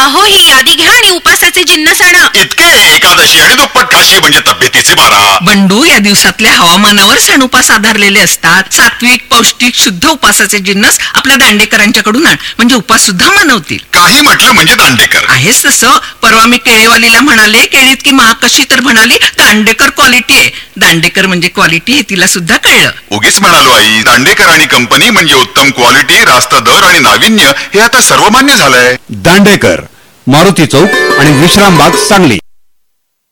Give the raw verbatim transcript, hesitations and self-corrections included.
अहो ही यादी घ्या आणि उपासाचे जिन्नस आणा. इतके एकादशी आणि दुप्पट काशी म्हणजे तब्येतीचे बारा. बंडू, या दिवसातल्या हवामानावर सण उपास आधारलेले असतात. सात्विक, पौष्टिक, शुद्ध उपासाचे जिन्नस आपल्या दांडेकरांच्याकडून आण, म्हणजे उपास सुद्धा मानवतील. काही म्हटलं म्हणजे दांडेकर. आहेच तसं. परवा मी केळेवालीला म्हणाले, केळीत की महाग कशी, तर म्हणाली दांडेकर क्वालिटी आहे. दांडेकर म्हणजे क्वालिटी हे तिला सुद्धा कळलं. उगीच म्हणालो आई, दांडेकर आणि कंपनी म्हणजे उत्तम क्वालिटी, रास्त दर आणि नाविन्य हे आता सर्वमान्य झालंय. दांडेकर, मारुती चौक आणि विश्रामबाग, सांगली.